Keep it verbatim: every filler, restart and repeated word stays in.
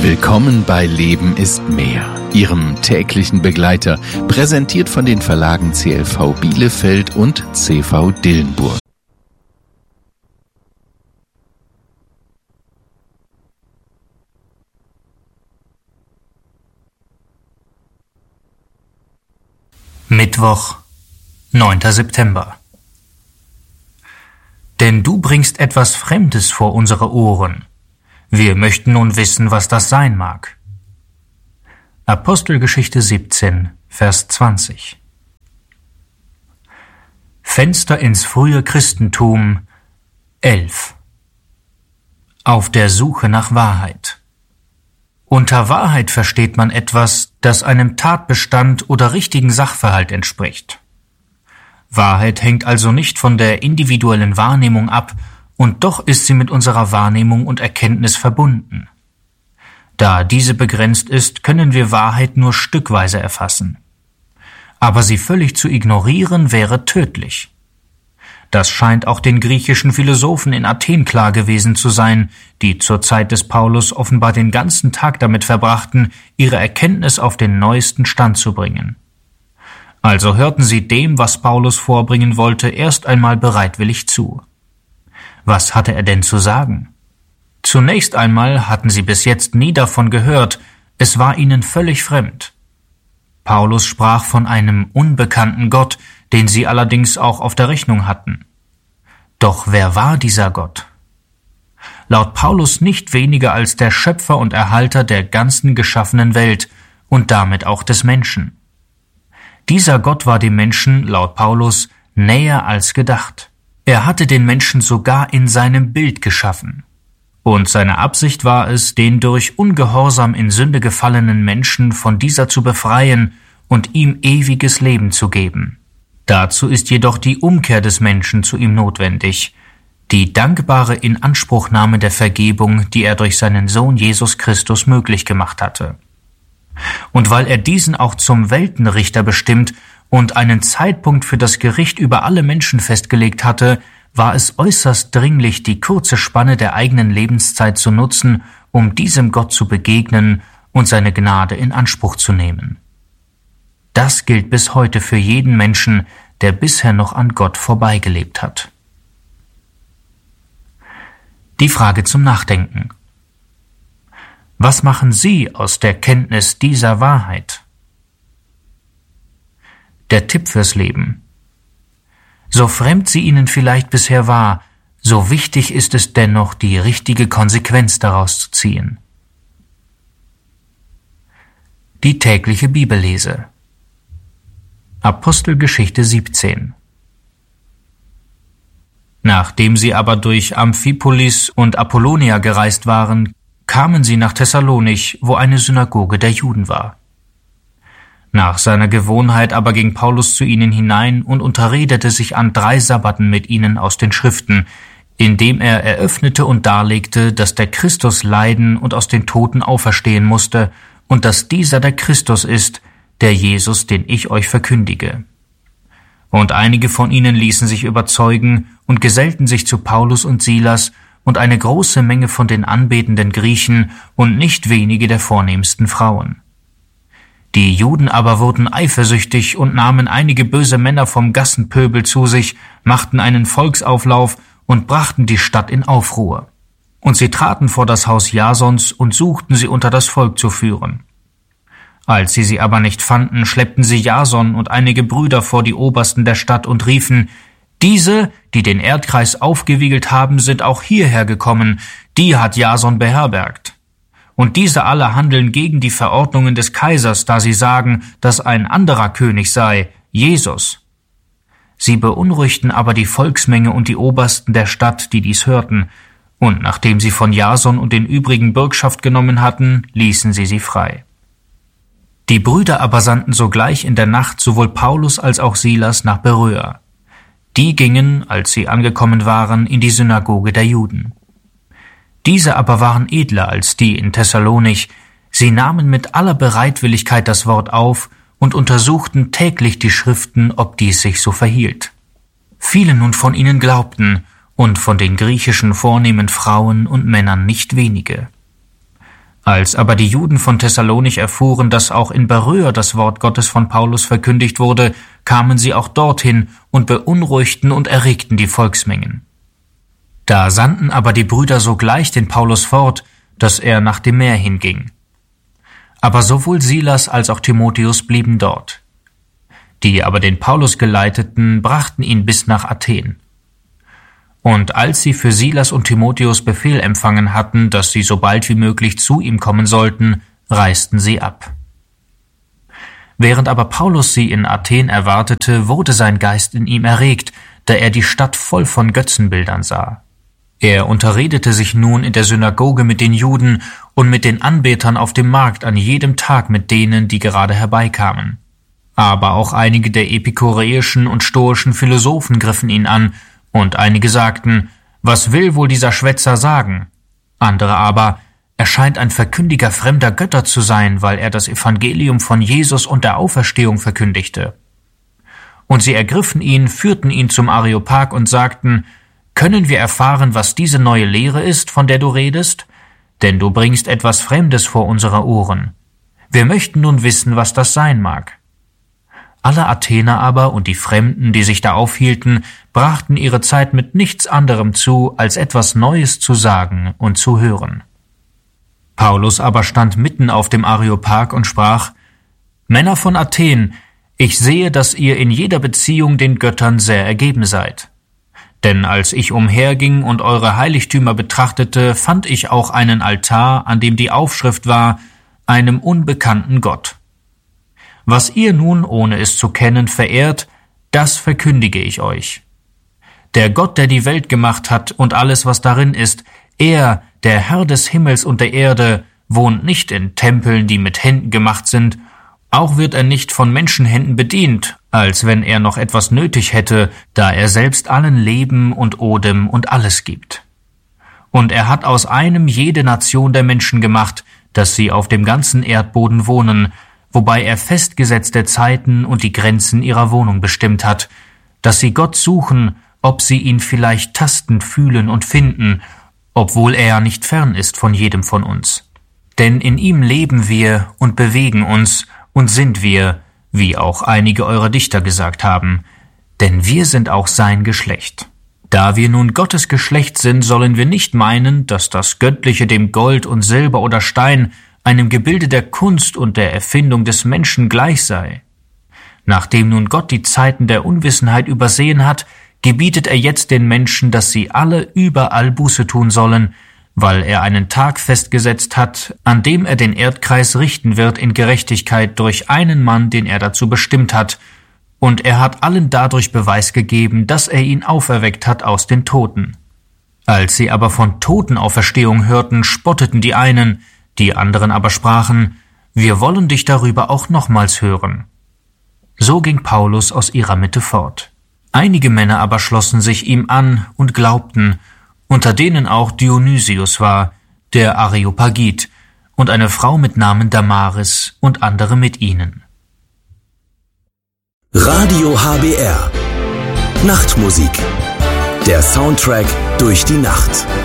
Willkommen bei Leben ist mehr, Ihrem täglichen Begleiter, präsentiert von den Verlagen C L V Bielefeld und C V Dillenburg. Mittwoch, neunter September. Denn du bringst etwas Fremdes vor unsere Ohren. Wir möchten nun wissen, was das sein mag. Apostelgeschichte siebzehn, Vers zwanzig. Fenster ins frühe Christentum elf. Auf der Suche nach Wahrheit. Unter Wahrheit versteht man etwas, das einem Tatbestand oder richtigen Sachverhalt entspricht. Wahrheit hängt also nicht von der individuellen Wahrnehmung ab, und doch ist sie mit unserer Wahrnehmung und Erkenntnis verbunden. Da diese begrenzt ist, können wir Wahrheit nur stückweise erfassen. Aber sie völlig zu ignorieren, wäre tödlich. Das scheint auch den griechischen Philosophen in Athen klar gewesen zu sein, die zur Zeit des Paulus offenbar den ganzen Tag damit verbrachten, ihre Erkenntnis auf den neuesten Stand zu bringen. Also hörten sie dem, was Paulus vorbringen wollte, erst einmal bereitwillig zu. Was hatte er denn zu sagen? Zunächst einmal hatten sie bis jetzt nie davon gehört, es war ihnen völlig fremd. Paulus sprach von einem unbekannten Gott, den sie allerdings auch auf der Rechnung hatten. Doch wer war dieser Gott? Laut Paulus nicht weniger als der Schöpfer und Erhalter der ganzen geschaffenen Welt und damit auch des Menschen. Dieser Gott war dem Menschen, laut Paulus, näher als gedacht. Er hatte den Menschen sogar in seinem Bild geschaffen. Und seine Absicht war es, den durch Ungehorsam in Sünde gefallenen Menschen von dieser zu befreien und ihm ewiges Leben zu geben. Dazu ist jedoch die Umkehr des Menschen zu ihm notwendig, die dankbare Inanspruchnahme der Vergebung, die er durch seinen Sohn Jesus Christus möglich gemacht hatte. Und weil er diesen auch zum Weltenrichter bestimmt und einen Zeitpunkt für das Gericht über alle Menschen festgelegt hatte, war es äußerst dringlich, die kurze Spanne der eigenen Lebenszeit zu nutzen, um diesem Gott zu begegnen und seine Gnade in Anspruch zu nehmen. Das gilt bis heute für jeden Menschen, der bisher noch an Gott vorbeigelebt hat. Die Frage zum Nachdenken. Was machen Sie aus der Kenntnis dieser Wahrheit? Der Tipp fürs Leben. So fremd sie Ihnen vielleicht bisher war, so wichtig ist es dennoch, die richtige Konsequenz daraus zu ziehen. Die tägliche Bibellese. Apostelgeschichte siebzehn. Nachdem sie aber durch Amphipolis und Apollonia gereist waren, kamen sie nach Thessalonich, wo eine Synagoge der Juden war. Nach seiner Gewohnheit aber ging Paulus zu ihnen hinein und unterredete sich an drei Sabbaten mit ihnen aus den Schriften, indem er eröffnete und darlegte, dass der Christus leiden und aus den Toten auferstehen musste und dass dieser der Christus ist, der Jesus, den ich euch verkündige. Und einige von ihnen ließen sich überzeugen und gesellten sich zu Paulus und Silas und eine große Menge von den anbetenden Griechen und nicht wenige der vornehmsten Frauen. Die Juden aber wurden eifersüchtig und nahmen einige böse Männer vom Gassenpöbel zu sich, machten einen Volksauflauf und brachten die Stadt in Aufruhr. Und sie traten vor das Haus Jasons und suchten sie unter das Volk zu führen. Als sie sie aber nicht fanden, schleppten sie Jason und einige Brüder vor die Obersten der Stadt und riefen: Diese, die den Erdkreis aufgewiegelt haben, sind auch hierher gekommen, die hat Jason beherbergt. Und diese alle handeln gegen die Verordnungen des Kaisers, da sie sagen, dass ein anderer König sei, Jesus. Sie beunruhigten aber die Volksmenge und die Obersten der Stadt, die dies hörten, und nachdem sie von Jason und den übrigen Bürgschaft genommen hatten, ließen sie sie frei. Die Brüder aber sandten sogleich in der Nacht sowohl Paulus als auch Silas nach Beröa. Die gingen, als sie angekommen waren, in die Synagoge der Juden. Diese aber waren edler als die in Thessalonich. Sie nahmen mit aller Bereitwilligkeit das Wort auf und untersuchten täglich die Schriften, ob dies sich so verhielt. Viele nun von ihnen glaubten, und von den griechischen vornehmen Frauen und Männern nicht wenige. Als aber die Juden von Thessalonich erfuhren, dass auch in Beröa das Wort Gottes von Paulus verkündigt wurde, kamen sie auch dorthin und beunruhigten und erregten die Volksmengen. Da sandten aber die Brüder sogleich den Paulus fort, dass er nach dem Meer hinging. Aber sowohl Silas als auch Timotheus blieben dort. Die aber den Paulus geleiteten, brachten ihn bis nach Athen. Und als sie für Silas und Timotheus Befehl empfangen hatten, dass sie so bald wie möglich zu ihm kommen sollten, reisten sie ab. Während aber Paulus sie in Athen erwartete, wurde sein Geist in ihm erregt, da er die Stadt voll von Götzenbildern sah. Er unterredete sich nun in der Synagoge mit den Juden und mit den Anbetern auf dem Markt an jedem Tag mit denen, die gerade herbeikamen. Aber auch einige der epikureischen und stoischen Philosophen griffen ihn an, und einige sagten, was will wohl dieser Schwätzer sagen? Andere aber, er scheint ein Verkündiger fremder Götter zu sein, weil er das Evangelium von Jesus und der Auferstehung verkündigte. Und sie ergriffen ihn, führten ihn zum Areopag und sagten, können wir erfahren, was diese neue Lehre ist, von der du redest? Denn du bringst etwas Fremdes vor unsere Ohren. Wir möchten nun wissen, was das sein mag. Alle Athener aber und die Fremden, die sich da aufhielten, brachten ihre Zeit mit nichts anderem zu, als etwas Neues zu sagen und zu hören. Paulus aber stand mitten auf dem Areopag und sprach, Männer von Athen, ich sehe, dass ihr in jeder Beziehung den Göttern sehr ergeben seid. Denn als ich umherging und eure Heiligtümer betrachtete, fand ich auch einen Altar, an dem die Aufschrift war, einem unbekannten Gott. Was ihr nun, ohne es zu kennen, verehrt, das verkündige ich euch. Der Gott, der die Welt gemacht hat und alles, was darin ist, er, der Herr des Himmels und der Erde, wohnt nicht in Tempeln, die mit Händen gemacht sind, auch wird er nicht von Menschenhänden bedient, als wenn er noch etwas nötig hätte, da er selbst allen Leben und Odem und alles gibt. Und er hat aus einem jede Nation der Menschen gemacht, dass sie auf dem ganzen Erdboden wohnen, wobei er festgesetzte Zeiten und die Grenzen ihrer Wohnung bestimmt hat, dass sie Gott suchen, ob sie ihn vielleicht tasten, fühlen und finden, obwohl er nicht fern ist von jedem von uns. Denn in ihm leben wir und bewegen uns und sind wir, wie auch einige eurer Dichter gesagt haben, denn wir sind auch sein Geschlecht. Da wir nun Gottes Geschlecht sind, sollen wir nicht meinen, dass das Göttliche dem Gold und Silber oder Stein, einem Gebilde der Kunst und der Erfindung des Menschen gleich sei. Nachdem nun Gott die Zeiten der Unwissenheit übersehen hat, gebietet er jetzt den Menschen, dass sie alle überall Buße tun sollen, weil er einen Tag festgesetzt hat, an dem er den Erdkreis richten wird in Gerechtigkeit durch einen Mann, den er dazu bestimmt hat, und er hat allen dadurch Beweis gegeben, dass er ihn auferweckt hat aus den Toten. Als sie aber von Totenauferstehung hörten, spotteten die einen, die anderen aber sprachen, wir wollen dich darüber auch nochmals hören. So ging Paulus aus ihrer Mitte fort. Einige Männer aber schlossen sich ihm an und glaubten, unter denen auch Dionysius war, der Areopagit, und eine Frau mit Namen Damaris und andere mit ihnen. Radio H B R Nachtmusik. Der Soundtrack durch die Nacht.